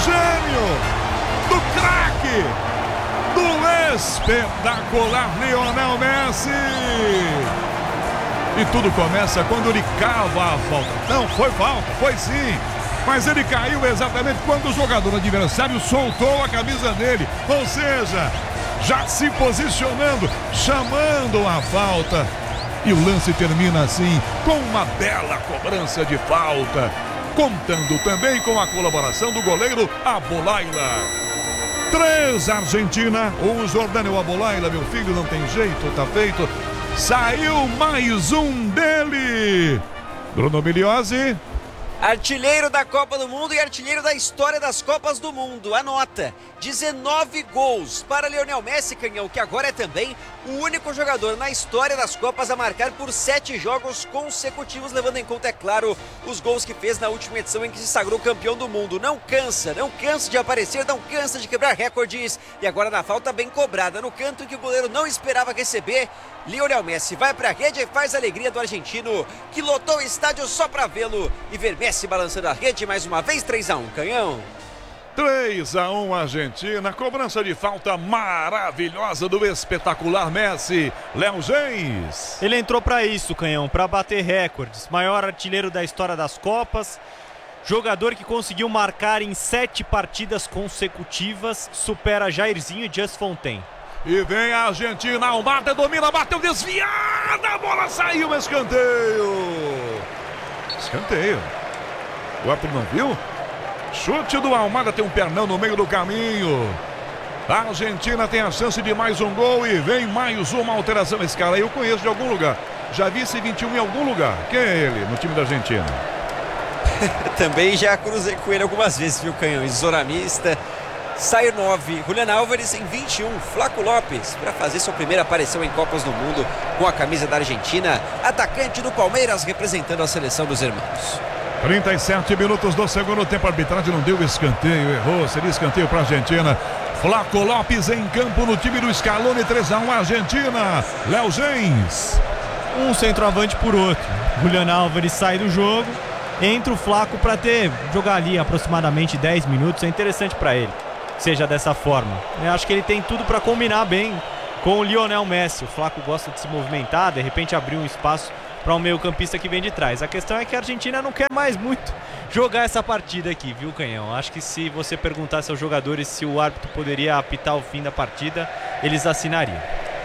gênio, do craque, do espetacular Lionel Messi. E tudo começa quando ele cava a falta. Não, foi falta, foi sim. Mas ele caiu exatamente quando o jogador adversário soltou a camisa dele. Ou seja, já se posicionando, chamando a falta. E o lance termina assim, com uma bela cobrança de falta. Contando também com a colaboração do goleiro Abolaila. 3 Argentina, 1 Jordânia. O Abolaila, meu filho, não tem jeito, tá feito. Saiu mais um dele. Bruno Miliozzi. Artilheiro da Copa do Mundo e artilheiro da história das Copas do Mundo. Anota, 19 gols para Lionel Messi, Canhão, que agora é também o único jogador na história das Copas a marcar por 7 jogos consecutivos, levando em conta, é claro, os gols que fez na última edição em que se sagrou campeão do mundo. Não cansa de aparecer, não cansa de quebrar recordes. E agora na falta bem cobrada, no canto que o goleiro não esperava receber, Lionel Messi vai para a rede e faz a alegria do argentino, que lotou o estádio só para vê-lo e ver Messi balançando a rede mais uma vez. 3-1, Canhão. 3-1 Argentina, cobrança de falta maravilhosa do espetacular Messi. Léo Gens. Ele entrou para isso, Canhão, para bater recordes. Maior artilheiro da história das Copas. Jogador que conseguiu marcar em 7 partidas consecutivas. Supera Jairzinho e Just Fontaine. E vem a Argentina, Almada domina, bateu desviada, a bola saiu, escanteio. Escanteio. O árbitro não viu? Chute do Almada, tem um pernão no meio do caminho. A Argentina tem a chance de mais um gol e vem mais uma alteração. Esse cara aí eu conheço de algum lugar. Já vi esse 21 em algum lugar. Quem é ele no time da Argentina? Também já cruzei com ele algumas vezes, viu, Canhão? Isoramista. Sai 9, Julián Álvares em 21, Flaco Lopes, para fazer sua primeira aparição em Copas do Mundo com a camisa da Argentina, atacante do Palmeiras representando a seleção dos irmãos. 37 minutos do segundo tempo, a arbitragem não deu escanteio, errou, seria escanteio para a Argentina. Flaco Lopes em campo no time do Scaloni, 3-1 Argentina. Léo Gens. Um centroavante por outro. Julián Álvares sai do jogo, entra o Flaco para jogar ali aproximadamente 10 minutos, é interessante para ele. Seja dessa forma. Eu acho que ele tem tudo para combinar bem com o Lionel Messi. O Flaco gosta de se movimentar, de repente abrir um espaço para um meio-campista que vem de trás. A questão é que a Argentina não quer mais muito jogar essa partida aqui, viu, Canhão? Acho que se você perguntasse aos jogadores se o árbitro poderia apitar o fim da partida, eles assinariam.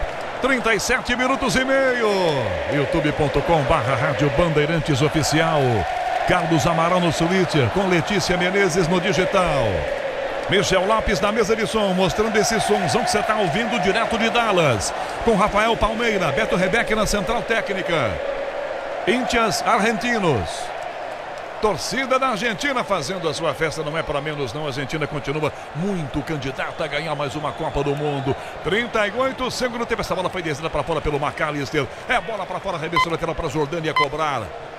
37 minutos e meio. youtube.com/Rádio Bandeirantes Oficial. Carlos Amaral no Switcher, com Letícia Menezes no digital. Michel Lopes na mesa de som, mostrando esse somzão que você está ouvindo direto de Dallas. Com Rafael Palmeira, Beto Rebeck na central técnica. Índias Argentinos. Torcida da Argentina fazendo a sua festa, não é para menos não. A Argentina continua muito candidata a ganhar mais uma Copa do Mundo. 38, segundo tempo, essa bola foi descida para fora pelo McAllister. É bola para fora, arremesso lateral para a Jordânia cobrar.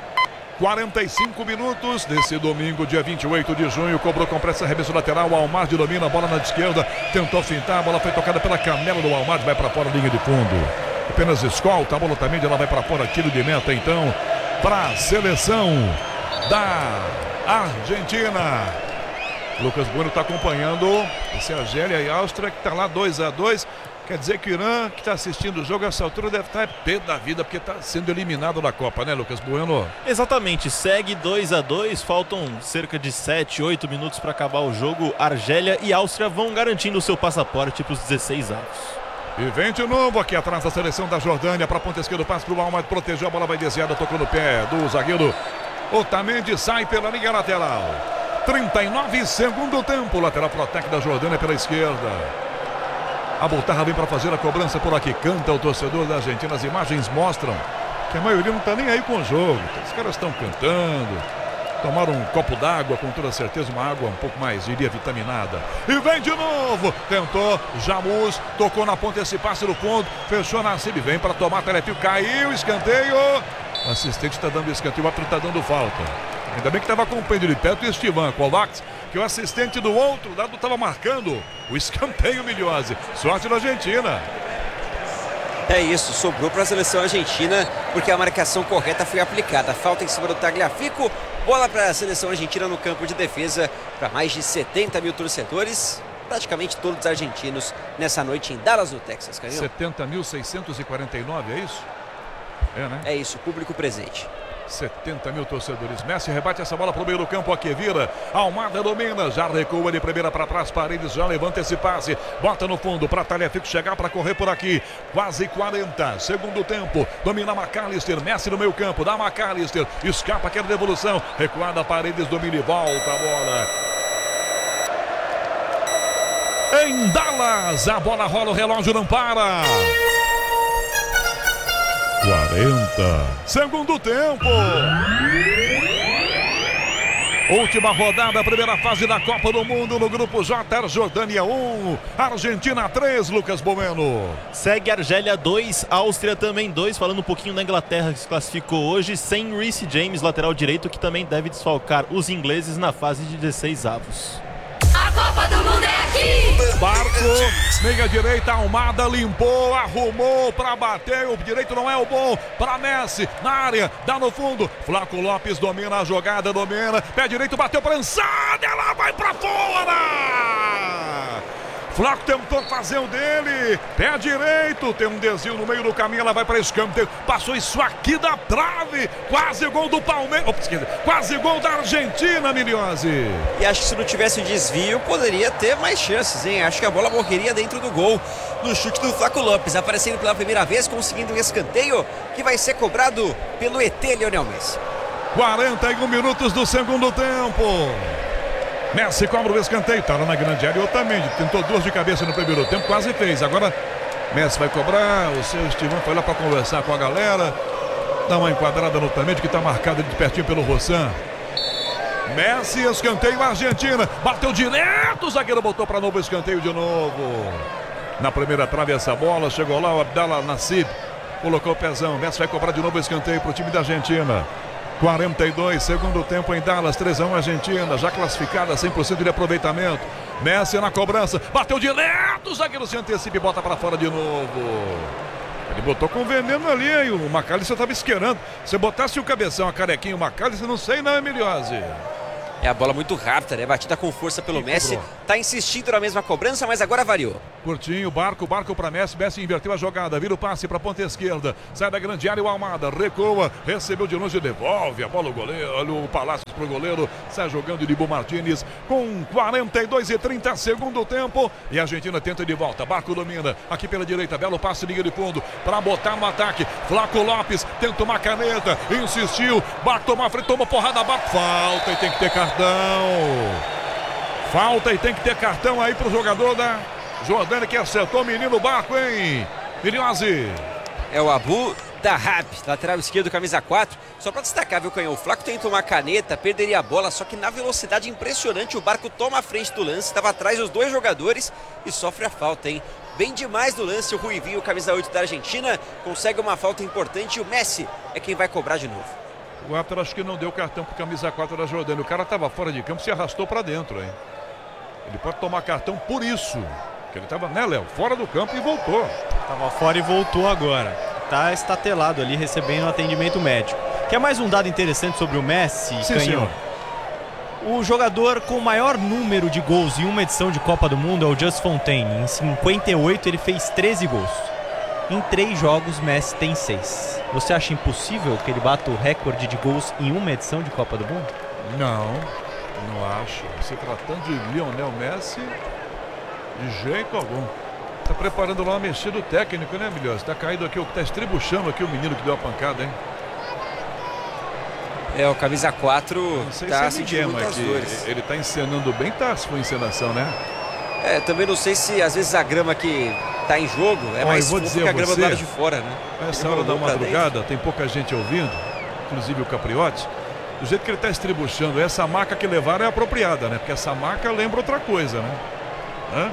45 minutos desse domingo, dia 28 de junho. Cobrou com pressa, arremesso lateral. O Almada domina a bola na esquerda. Tentou fintar, a bola foi tocada pela canela do Almada. Vai para fora, linha de fundo. Apenas escolta, a bola também ela vai para fora. Tiro de meta então para a seleção da Argentina. Lucas Bueno está acompanhando esse Argélia e Áustria, que está lá 2-2. Quer dizer que o Irã, que está assistindo o jogo a essa altura, deve estar pé da vida, porque está sendo eliminado da Copa, né, Lucas Bueno? Exatamente, segue 2-2, faltam cerca de 7, 8 minutos para acabar o jogo. Argélia e Áustria vão garantindo o seu passaporte para os 16 avos. E vem de novo aqui atrás da seleção da Jordânia, para a ponta esquerda, passe para o Almada, protegeu, a bola vai desviada, tocou no pé do zagueiro. Otamendi sai pela linha lateral. 39 segundo tempo, lateral pro ataque da Jordânia pela esquerda. A Botarra vem para fazer a cobrança por aqui. Canta o torcedor da Argentina. As imagens mostram que a maioria não está nem aí com o jogo. Os caras estão cantando. Tomaram um copo d'água, com toda certeza, uma água um pouco mais, diria, vitaminada. E vem de novo. Tentou, Jamus, tocou na ponta esse passe no fundo. Fechou na cima, vem para tomar telepio. Caiu, escanteio. O assistente está dando escanteio, o árbitro está dando falta. Ainda bem que estava acompanhando de perto o Esteban Kovacs, que o assistente do outro lado estava marcando o escanteio. Miliozzi. Sorte da Argentina. É isso, sobrou para a seleção argentina porque a marcação correta foi aplicada. Falta em cima do Tagliafico, bola para a seleção argentina no campo de defesa para mais de 70 mil torcedores, praticamente todos argentinos nessa noite em Dallas, no Texas. 70.649, é isso? É, né? É isso, público presente. 70 mil torcedores. Messi rebate essa bola para o meio do campo. Aqui vira. Almada domina. Já recua de primeira para trás. Paredes já levanta esse passe. Bota no fundo para Tagliafico chegar para correr por aqui. Quase 40. Segundo tempo. Domina McAllister. Messi no meio campo. Dá McAllister. Escapa aquela devolução. Recuada Paredes. Domina e volta a bola. Em Dallas. A bola rola. O relógio não para. 40. Segundo tempo. Última rodada, primeira fase da Copa do Mundo no Grupo J. Jordânia 1, Argentina 3, Lucas Bueno. Segue Argélia 2, Áustria também 2. Falando um pouquinho da Inglaterra, que se classificou hoje sem Reece James, lateral direito, que também deve desfalcar os ingleses na fase de 16 avos. A Copa do Mundo é aqui! Barco, meia direita, Almada limpou, arrumou para bater. O direito não é o bom para Messi, na área, dá no fundo. Flaco Lopes domina a jogada, domina. Pé direito, bateu prensada, ela vai para fora! Flaco tentou fazer o dele, pé direito, tem um desvio no meio do caminho, ela vai para escanteio, passou isso aqui da trave, quase gol do Palmeiras, quase gol da Argentina, Miliose. E acho que se não tivesse o desvio, poderia ter mais chances, hein? Acho que a bola morreria dentro do gol, no chute do Flaco Lopes, aparecendo pela primeira vez, conseguindo um escanteio, que vai ser cobrado pelo ET Lionel Messi. 41 minutos do segundo tempo. Messi cobra o escanteio, tá lá na grande área. Otamendi tentou duas de cabeça no primeiro tempo, quase fez. Agora Messi vai cobrar, o seu Estivão foi lá para conversar com a galera. Dá uma enquadrada no Otamendi, que tá marcado de pertinho pelo Rossan. Messi, escanteio, Argentina. Bateu direto, o zagueiro botou para novo escanteio de novo. Na primeira trave essa bola, chegou lá o Abdallah Nassib. Colocou o pezão, Messi vai cobrar de novo escanteio pro time da Argentina. 42, segundo tempo em Dallas, 3-1 Argentina, já classificada, 100% de aproveitamento. Messi na cobrança, bateu direto, o zagueiro se antecipa e bota para fora de novo. Ele botou com veneno ali, hein? O McAllister estava esquerando. Se botasse o cabeção, a carequinha, o McAllister, não sei não, Emiliose. É a bola muito rápida, né? Batida com força pelo Messi. Tá insistindo na mesma cobrança, mas agora variou. Curtinho, barco para Messi. Messi inverteu a jogada, vira o passe para a ponta esquerda. Sai da grande área o Almada, recua, recebeu de longe, devolve a bola o goleiro, olha o Palácios pro goleiro. Sai jogando de Dibu Martínez com 42 e 30, segundo tempo. E a Argentina tenta de volta, Barco domina. Aqui pela direita, belo passe, linha de fundo para botar no ataque. Flaco Lopes tenta uma caneta, insistiu. Barco tomou a frente, tomou porrada, Barco. Falta e tem que ter cartão. Falta e tem que ter cartão aí pro jogador da Jordânia, que acertou o menino Barco, hein? Miliose. É o Abu Dahab, lateral esquerdo, camisa 4. Só para destacar, viu, Canhão? O Flaco tenta uma caneta, perderia a bola, só que na velocidade impressionante o Barco toma a frente do lance, estava atrás dos dois jogadores e sofre a falta, hein? Bem demais do lance, o Ruivinho, camisa 8 da Argentina, consegue uma falta importante e o Messi é quem vai cobrar de novo. O árbitro acho que não deu cartão pro camisa 4 da Jordânia. O cara estava fora de campo, se arrastou para dentro, hein? Ele pode tomar cartão por isso. Porque ele estava, né, Léo? Fora do campo e voltou. Tava fora e voltou agora. Tá estatelado ali, recebendo atendimento médico. Quer mais um dado interessante sobre o Messi, Sim, Canhão? senhor. O jogador com o maior número de gols em uma edição de Copa do Mundo é o Just Fontaine. Em 58 ele fez 13 gols. Em 3 jogos, Messi tem 6. Você acha impossível que ele bata o recorde de gols em uma edição de Copa do Mundo? Não acho. Se tratando de Lionel Messi, de jeito algum. Tá preparando lá uma mexida do técnico, né, Milhões? Tá caído aqui, tá estribuchando aqui o menino que deu a pancada, hein? É, o camisa 4 Não sei tá se é sentindo Miguel, muitas mas dores. ele tá encenando bem, tá? Se for encenação, né? É, também não sei se às vezes a grama que tá em jogo é mais vou fofa dizer que a a grama você, do lado de fora, né? Essa Ele hora da rolou pra madrugada, tem pouca gente ouvindo, inclusive o Capriotti. Do jeito que ele tá estribuchando, essa maca que levaram é apropriada, né? Porque essa maca lembra outra coisa, né? Hã?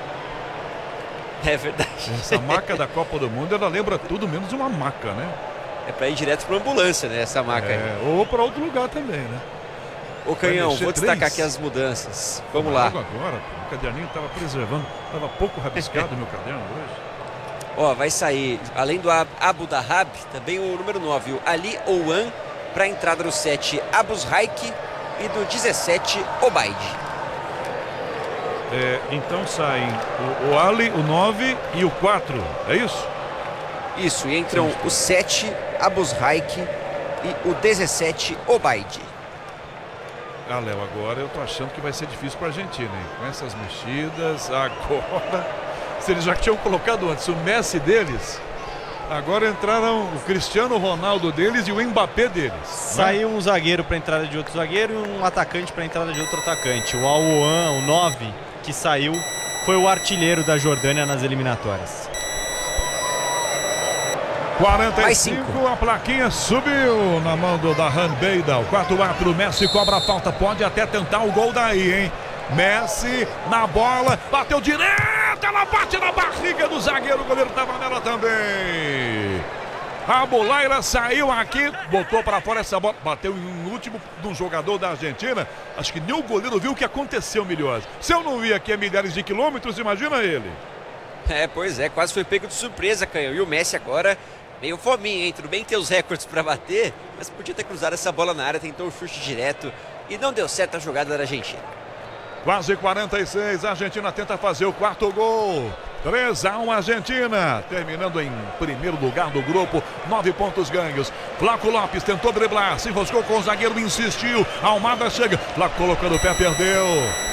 É verdade. Essa maca da Copa do Mundo, ela lembra tudo menos uma maca, né? É pra ir direto pra ambulância, né? Essa maca aí. Ou para outro lugar também, né? Ô, Canhão, mexer vou destacar 3. aqui as mudanças. Vamos lá. Logo agora, o caderninho estava preservando, estava pouco rabiscado meu caderno hoje. Ó, vai sair, além do Abu Dahab, também o número 9, o Ali Ouan, para a entrada do 7, Abus Raik, e do 17, Obaid. Então saem o Ali, o 9 e o 4, é isso? Isso, e entram o 7, Abus Raik, e o 17, Obaid. Léo, agora eu tô achando que vai ser difícil para a Argentina, hein? Com essas mexidas, agora... Se eles já tinham colocado antes o Messi deles, agora entraram o Cristiano Ronaldo deles e o Mbappé deles. Saiu um zagueiro para entrada de outro zagueiro e um atacante para entrada de outro atacante. O Al-Ouan, o 9, que saiu, foi o artilheiro da Jordânia nas eliminatórias. 45, a plaquinha subiu na mão do Dahan Beidal. 4-4, Messi cobra a falta, pode até tentar o gol daí, hein? Messi na bola, bateu direto, ela bate na barriga do zagueiro, o goleiro estava nela também. A Bolaira saiu aqui, botou para fora essa bola, bateu no último do jogador da Argentina. Acho que nem o goleiro viu o que aconteceu, Milhose. Se eu não vi aqui a milhares de quilômetros, imagina ele. Pois é, quase foi pego de surpresa, Canhão. E o Messi agora meio fominho, hein? Tudo bem que tem os recordes para bater, mas podia ter cruzado essa bola na área, tentou o chute direto e não deu certo a jogada da Argentina. Quase 46, a Argentina tenta fazer o 4º gol. 3-1 Argentina, terminando em primeiro lugar do grupo, 9 pontos ganhos. Flaco Lopes tentou driblar, se enroscou com o zagueiro, insistiu. Almada chega, Flaco colocando o pé, perdeu.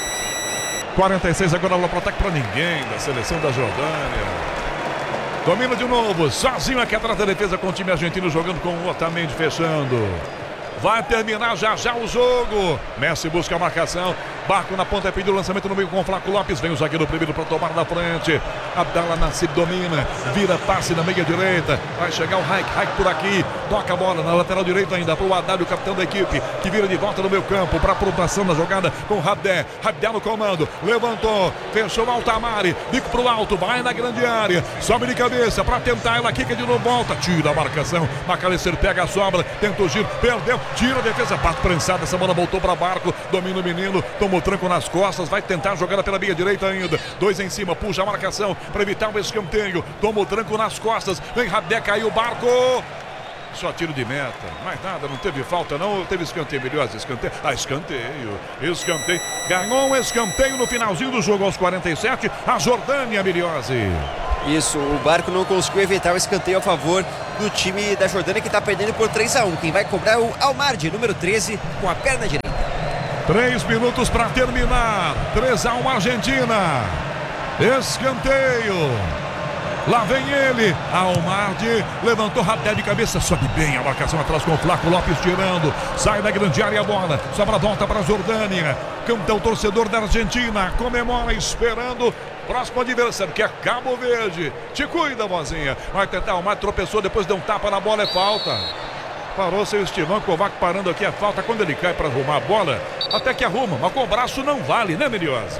46 agora, bola para ataque para ninguém da seleção da Jordânia. Domina de novo, sozinho aqui atrás da defesa com o time argentino jogando com o Otamendi fechando. Vai terminar já o jogo. Messi busca a marcação. Barco na ponta, pediu o lançamento no meio com o Flaco Lopes. Vem o zagueiro primeiro para tomar na frente. Abdallah Nassib domina. Vira passe na meia direita. Vai chegar o Raik por aqui. Toca a bola na lateral direita ainda para o Haddad, o capitão da equipe, que vira de volta no meio campo para a aprovação da jogada com o Rabdé. Rabdé no comando. Levantou. Fechou o Altamari. Bico para o alto. Vai na grande área. Sobe de cabeça para tentar. Ela quica de novo. Volta. Tira a marcação. McAllister pega a sobra. Tenta o giro. Perdeu. Tira a defesa, parte prensada, essa bola voltou para Barco, domina o menino, toma o tranco nas costas, vai tentar jogar pela meia direita ainda, 2 em cima, puxa a marcação para evitar o escanteio, toma o tranco nas costas, vem Rabdé, caiu o Barco, só tiro de meta, mais nada, não teve falta não, teve escanteio, melhor escanteio, escanteio, ganhou um escanteio no finalzinho do jogo aos 47, a Jordânia, Miliose. Isso, o Barco não conseguiu evitar o escanteio a favor do time da Jordânia, que está perdendo por 3-1. Quem vai cobrar é o Almardi, número 13, com a perna direita. 3 minutos para terminar. 3-1 Argentina. Escanteio. Lá vem ele, Almardi, levantou Rabdé de cabeça, sobe bem a marcação atrás com o Flaco Lopes tirando, sai da grande área a bola, sobra a volta para a Jordânia, canta o torcedor da Argentina, comemora esperando próximo adversário, que é Cabo Verde. Te cuida, vozinha, vai tentar, o Almardi tropeçou, depois deu um tapa na bola, é falta. Parou seu Estivão, Kovac parando aqui, é falta. Quando ele cai para arrumar a bola, até que arruma, mas com o braço não vale, né, Miliose?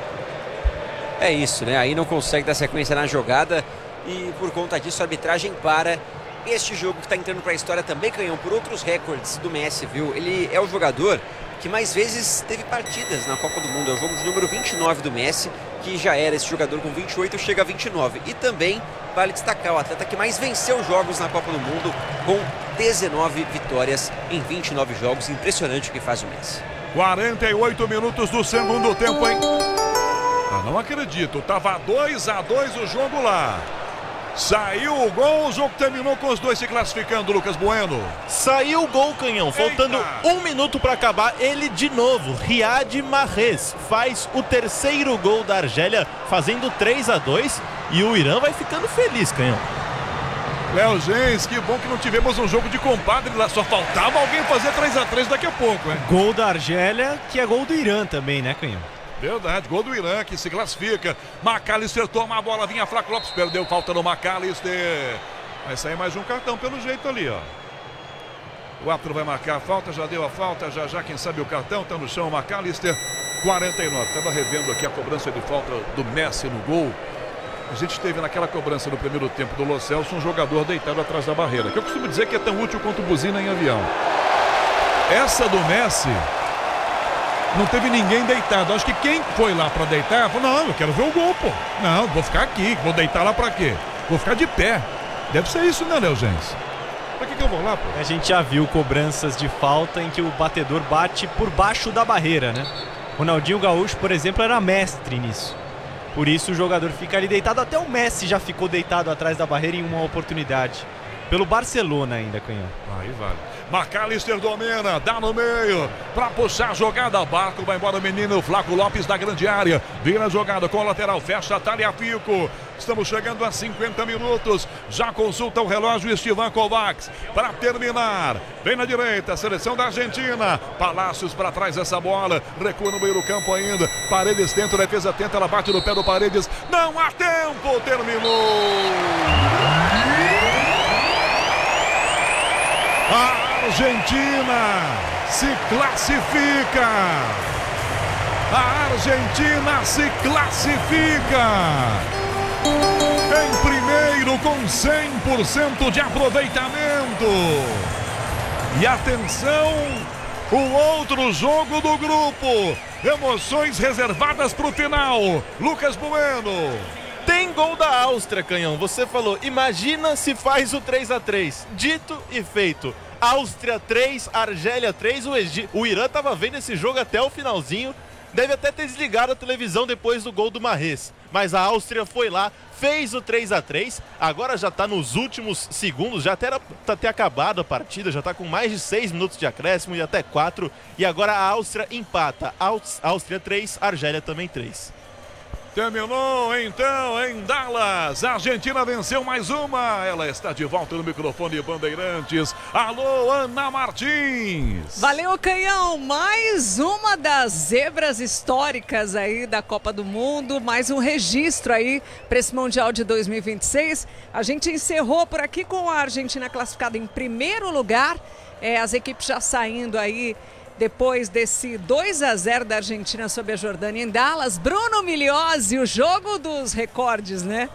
É isso, né? Aí não consegue dar sequência na jogada e por conta disso a arbitragem para este jogo que está entrando para a história também, Canhão, por outros recordes do Messi, viu? Ele é o jogador que mais vezes teve partidas na Copa do Mundo. É o jogo de número 29 do Messi, que já era esse jogador com 28, chega a 29. E também vale destacar o atleta que mais venceu jogos na Copa do Mundo, com 19 vitórias em 29 jogos. Impressionante o que faz o Messi. 48 minutos do segundo tempo, hein? Não acredito, tava 2-2 o jogo lá. Saiu o gol, o jogo terminou com os dois se classificando, Lucas Bueno. Saiu o gol, Canhão, faltando 1 minuto para acabar, ele de novo, Riyad Mahrez, faz o terceiro gol da Argélia, fazendo 3-2, e o Irã vai ficando feliz, Canhão. Léo Gens, que bom que não tivemos um jogo de compadre lá, só faltava alguém fazer 3-3 daqui a pouco, hein? Gol da Argélia, que é gol do Irã também, né, Canhão? Verdade, gol do Irã que se classifica. McAllister toma a bola, vinha Flaco Lopes, perdeu, falta no McAllister. Vai sair mais um cartão pelo jeito ali, ó. O árbitro vai marcar a falta, já deu a falta, já quem sabe o cartão, tá no chão o McAllister. 49, tava revendo aqui a cobrança de falta do Messi no gol. A gente teve naquela cobrança no primeiro tempo do Lo Celso um jogador deitado atrás da barreira, que eu costumo dizer que é tão útil quanto buzina em avião. Essa do Messi, não teve ninguém deitado. Acho que quem foi lá para deitar falou: não, eu quero ver o gol, pô. Não, vou ficar aqui, vou deitar lá para quê? Vou ficar de pé. Deve ser isso, né, Léo Gens? Pra que eu vou lá, pô? A gente já viu cobranças de falta em que o batedor bate por baixo da barreira, né? Ronaldinho Gaúcho, por exemplo, era mestre nisso. Por isso o jogador fica ali deitado. Até o Messi já ficou deitado atrás da barreira em uma oportunidade. Pelo Barcelona ainda, Canhão. Aí vale. McAllister domina, dá no meio, pra puxar a jogada, Barco, vai embora o menino, Flaco Lopes da grande área, vira a jogada com o lateral, fecha a Tagliafico, estamos chegando a 50 minutos, já consulta o relógio Estevan Kovacs, para terminar, vem na direita, a seleção da Argentina, Palácios para trás essa bola, recua no meio do campo ainda, Paredes tenta, defesa tenta, ela bate no pé do Paredes, não há tempo, terminou! A Argentina se classifica! A Argentina se classifica! Em primeiro com 100% de aproveitamento! E atenção, o outro jogo do grupo! Emoções reservadas para o final! Lucas Bueno! Tem gol da Áustria, Canhão. Você falou, imagina se faz o 3-3. Dito e feito. Áustria 3, Argélia 3. O Irã tava vendo esse jogo até o finalzinho. Deve até ter desligado a televisão depois do gol do Mahrez. Mas a Áustria foi lá, fez o 3-3. Agora já tá nos últimos segundos. Já até era pra ter acabado a partida. Já tá com mais de 6 minutos de acréscimo e até 4. E agora a Áustria empata. Áustria 3, Argélia também 3. Terminou então em Dallas. A Argentina venceu mais uma. Ela está de volta no microfone Bandeirantes. Alô, Ana Martins. Valeu, Canhão. Mais uma das zebras históricas aí da Copa do Mundo. Mais um registro aí para esse Mundial de 2026. A gente encerrou por aqui com a Argentina classificada em primeiro lugar. As equipes já saindo aí depois desse 2-0 da Argentina sobre a Jordânia em Dallas. Bruno Migliozzi, o jogo dos recordes, né?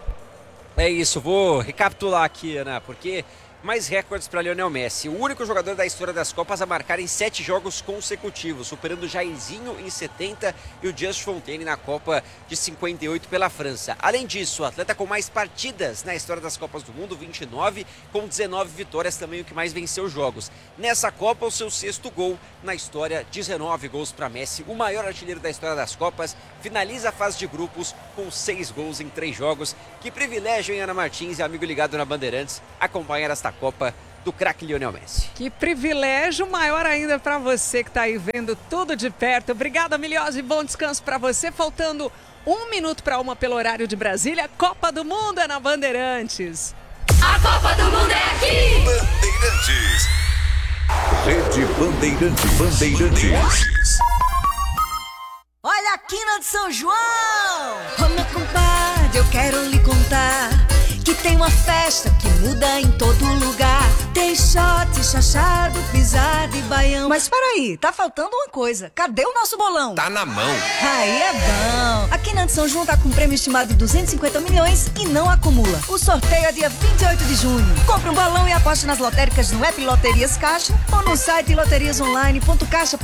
É isso, vou recapitular aqui, Ana, porque mais recordes para Lionel Messi. O único jogador da história das Copas a marcar em 7 jogos consecutivos, superando o Jairzinho em 70 e o Just Fontaine na Copa de 58 pela França. Além disso, o atleta com mais partidas na história das Copas do Mundo, 29, com 19 vitórias, também o que mais venceu jogos. Nessa Copa, o seu 6º gol na história, 19 gols para Messi, o maior artilheiro da história das Copas, finaliza a fase de grupos com 6 gols em 3 jogos. Que privilégio, hein, Ana Martins e amigo ligado na Bandeirantes, acompanhar esta Copa do craque Lionel Messi. Que privilégio maior ainda para você que está aí vendo tudo de perto. Obrigada, Migliozzi, bom descanso para você. Faltando 1 minuto para 1 pelo horário de Brasília. Copa do Mundo é na Bandeirantes. A Copa do Mundo é aqui! Bandeirantes. Rede Bandeirantes. Bandeirantes. Olha a quina de São João! Ô meu compadre, eu quero lhe contar que tem uma festa que muda em todo lugar. Tem shot, chachado, pisada e baião. Mas peraí, tá faltando uma coisa. Cadê o nosso bolão? Tá na mão. Aí é bom. A Quina de São João tá com um prêmio estimado de 250 milhões e não acumula. O sorteio é dia 28 de junho. Compre um balão e aposte nas lotéricas no app Loterias Caixa ou no site loteriasonline.caixa.com.